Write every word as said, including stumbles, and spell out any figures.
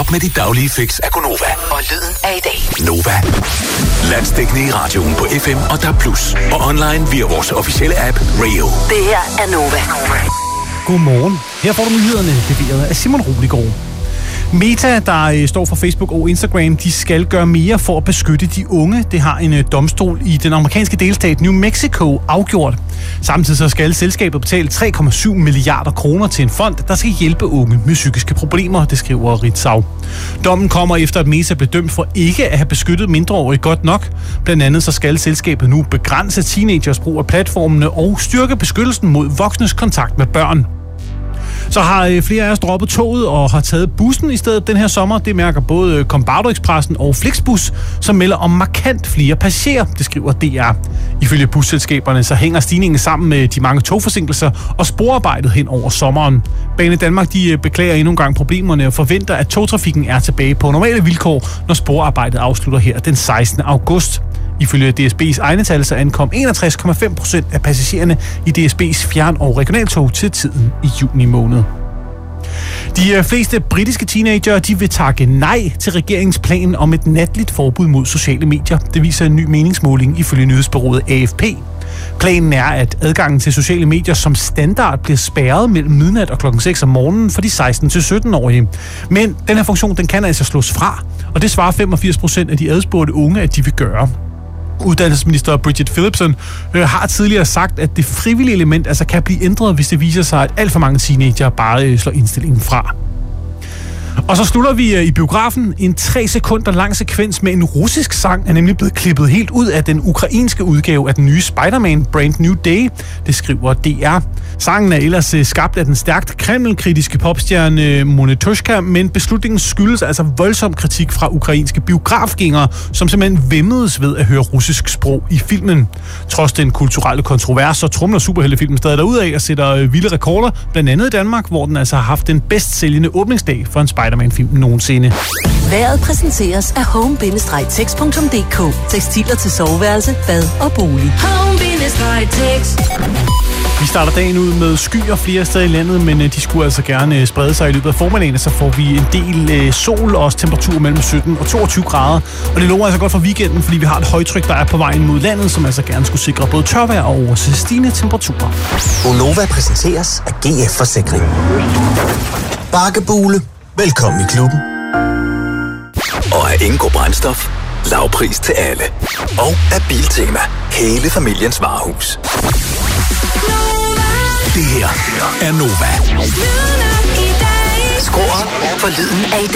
op med dit daglige fix af Gonova. Og lyden af i dag. Nova. Landsdækkende i radioen på F M og D A B plus. Og online via vores officielle app Rayo. Det her er Nova. Godmorgen. Her får du nyhederne leveret af Simon Roligård. Meta, der står for Facebook og Instagram, de skal gøre mere for at beskytte de unge. Det har en domstol i den amerikanske delstat New Mexico afgjort. Samtidig så skal selskabet betale tre komma syv milliarder kroner til en fond, der skal hjælpe unge med psykiske problemer, det skriver Ritzau. Dommen kommer efter, at Meta blev dømt for ikke at have beskyttet mindreårige godt nok. Blandt andet så skal selskabet nu begrænse teenagers brug af platformene og styrke beskyttelsen mod voksnes kontakt med børn. Så har flere af os droppet toget og har taget bussen i stedet den her sommer. Det mærker både Combardo-Expressen og Flixbus, som melder om markant flere passagerer, det skriver D R. Ifølge busselskaberne så hænger stigningen sammen med de mange togforsinkelser og sporarbejdet hen over sommeren. Bane Danmark de beklager endnu en gang problemerne og forventer, at togtrafikken er tilbage på normale vilkår, når sporarbejdet afslutter her den sekstende august. Ifølge D S B's egne tal, så ankom enogtres komma fem procent af passagererne i D S B's fjern- og regionaltog til tiden i juni måned. De fleste britiske teenagere de vil takke nej til regeringens plan om et natligt forbud mod sociale medier. Det viser en ny meningsmåling ifølge nyhedsbureauet A F P. Planen er, at adgangen til sociale medier som standard bliver spærret mellem midnat og klokken seks om morgenen for de seksten til sytten-årige. Men den her funktion den kan altså slås fra, og det svarer femogfirs procent af de adspurgte unge, at de vil gøre. Uddannelsesminister Bridget Phillipson øh, har tidligere sagt, at det frivillige element altså kan blive ændret, hvis det viser sig, at alt for mange teenager bare øh, slår indstillingen fra. Og så slutter vi i biografen. En tre sekunder lang sekvens med en russisk sang er nemlig blevet klippet helt ud af den ukrainske udgave af den nye Spider-Man Brand New Day. Det skriver D R. Sangen er ellers skabt af den stærkt kremlkritiske popstjerne Monetoshka, men beslutningen skyldes altså voldsom kritik fra ukrainske biografgængere, som simpelthen væmmedes ved at høre russisk sprog i filmen. Trods den kulturelle kontrovers, så trumler superheltefilmen stadig derudad og sætter vilde rekorder, blandt andet i Danmark, hvor den altså har haft den bedst sælgende åbningsdag for en Spider-Man-film nogensinde. Vejret præsenteres af home bindestreg text punktum d k. Tekstiler til soveværelse, bad og bolig. home bindestreg text. Vi starter dagen ud med skyer flere steder i landet, men de skulle altså gerne sprede sig i løbet af formiddagen, så får vi en del sol og også temperatur mellem sytten og toogtyve grader. Og det lover altså godt for weekenden, fordi vi har et højtryk, der er på vejen mod landet, som altså gerne skulle sikre både tørvejr og også stigende temperaturer. Gonova præsenteres af G F Forsikring. Bakkebule. Velkommen i klubben. Og af Ingo Brændstof. Lavpris til alle. Og af Biltema. Hele familiens varehus. Det her er Nova. Skru op for lyden af i dag.